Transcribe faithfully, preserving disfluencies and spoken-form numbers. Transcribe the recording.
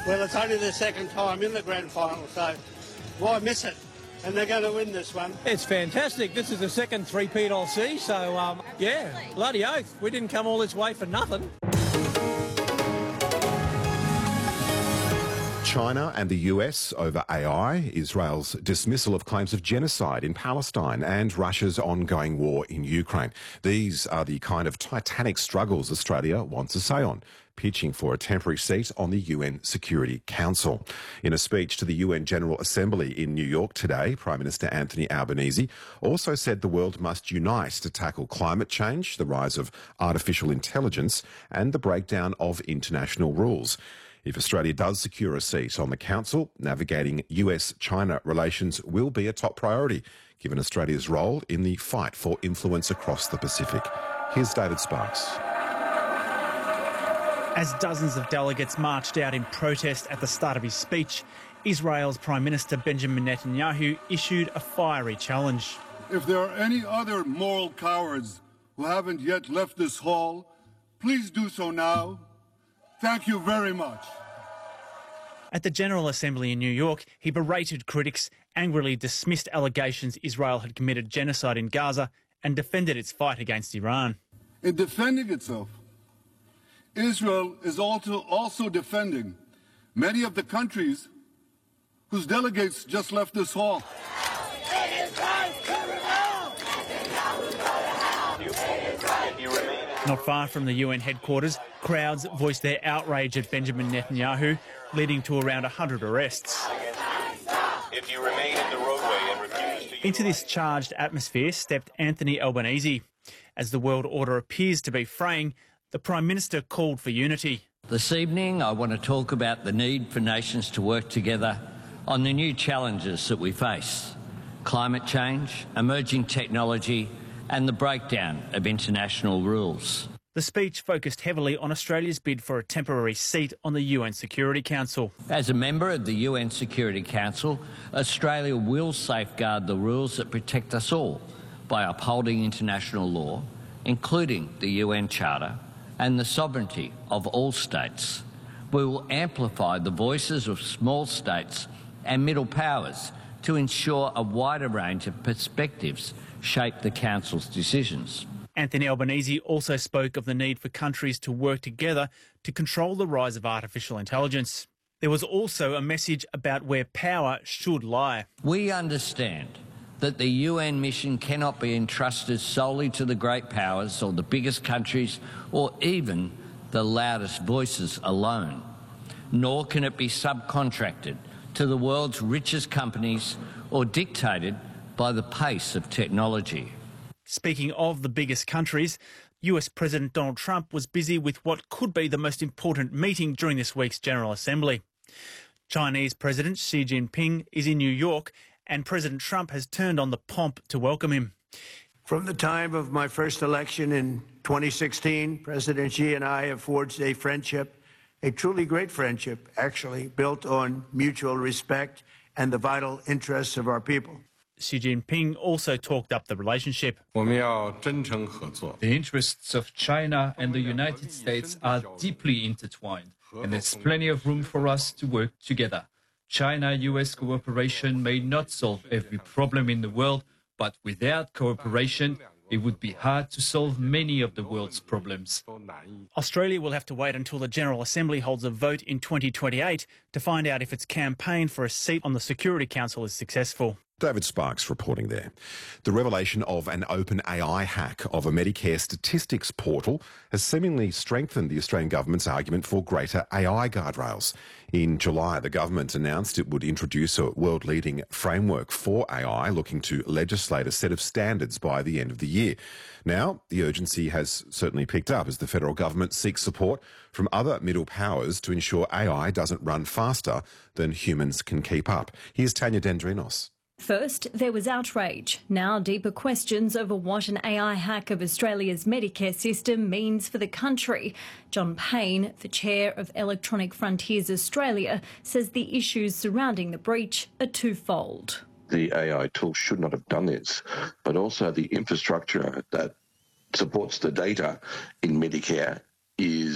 Well, it's only the second time in the grand final, so why miss it? And they're going to win this one. It's fantastic. This is the second three-peat I'll see, so, um, yeah, bloody oath. We didn't come all this way for nothing. China and the U S over A I, Israel's dismissal of claims of genocide in Palestine, and Russia's ongoing war in Ukraine. These are the kind of titanic struggles Australia wants a say on, pitching for a temporary seat on the U N Security Council. In a speech to the U N General Assembly in New York today, Prime Minister Anthony Albanese also said the world must unite to tackle climate change, the rise of artificial intelligence, and the breakdown of international rules. If Australia does secure a seat on the Council, navigating U S China relations will be a top priority, given Australia's role in the fight for influence across the Pacific. Here's David Sparks. As dozens of delegates marched out in protest at the start of his speech, Israel's Prime Minister Benjamin Netanyahu issued a fiery challenge. If there are any other moral cowards who haven't yet left this hall, please do so now. Thank you very much. At the General Assembly in New York, he berated critics, angrily dismissed allegations Israel had committed genocide in Gaza, and defended its fight against Iran. In defending itself, Israel is also, also defending many of the countries whose delegates just left this hall. Not far from the U N headquarters, crowds voiced their outrage at Benjamin Netanyahu, leading to around one hundred arrests. If you remain in the roadway and refuse to... Into this charged atmosphere stepped Anthony Albanese. As the world order appears to be fraying, the Prime Minister called for unity. This evening, I want to talk about the need for nations to work together on the new challenges that we face: climate change, emerging technology, and the breakdown of international rules. The speech focused heavily on Australia's bid for a temporary seat on the U N Security Council. As a member of the U N Security Council, Australia will safeguard the rules that protect us all by upholding international law, including the U N Charter, and the sovereignty of all states. We will amplify the voices of small states and middle powers to ensure a wider range of perspectives shape the Council's decisions. Anthony Albanese also spoke of the need for countries to work together to control the rise of artificial intelligence. There was also a message about where power should lie. We understand that the U N mission cannot be entrusted solely to the great powers or the biggest countries or even the loudest voices alone, nor can it be subcontracted to the world's richest companies or dictated by the pace of technology. Speaking of the biggest countries, U S President Donald Trump was busy with what could be the most important meeting during this week's General Assembly. Chinese President Xi Jinping is in New York, and President Trump has turned on the pomp to welcome him. From the time of my first election in twenty sixteen, President Xi and I have forged a friendship, a truly great friendship, actually, built on mutual respect and the vital interests of our people. Xi Jinping also talked up the relationship. The interests of China and the United States are deeply intertwined, and there's plenty of room for us to work together. China-U S cooperation may not solve every problem in the world, but without cooperation, it would be hard to solve many of the world's problems. Australia will have to wait until the General Assembly holds a vote in twenty twenty-eight to find out if its campaign for a seat on the Security Council is successful. David Sparks reporting there. The revelation of an open A I hack of a Medicare statistics portal has seemingly strengthened the Australian government's argument for greater A I guardrails. In July, the government announced it would introduce a world-leading framework for A I, looking to legislate a set of standards by the end of the year. Now, the urgency has certainly picked up as the federal government seeks support from other middle powers to ensure A I doesn't run faster than humans can keep up. Here's Tanya Dendrinos. First, there was outrage. Now, deeper questions over what an A I hack of Australia's Medicare system means for the country. John Payne, the chair of Electronic Frontiers Australia, says the issues surrounding the breach are twofold. The A I tool should not have done this, but also the infrastructure that supports the data in Medicare is